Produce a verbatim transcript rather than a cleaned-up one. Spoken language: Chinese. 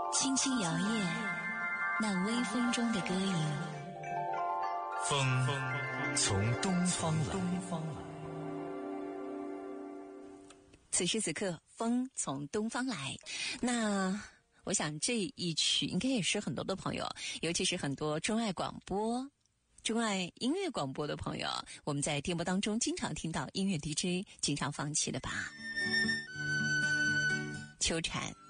轻轻摇曳那微风中的歌影。 风从东方来。 此时此刻，风从东方来。那我想这一曲应该也是很多的朋友，尤其是很多钟爱广播、钟爱音乐广播的朋友，我们在电波当中经常听到音乐 D J 经常放弃的吧。秋蝉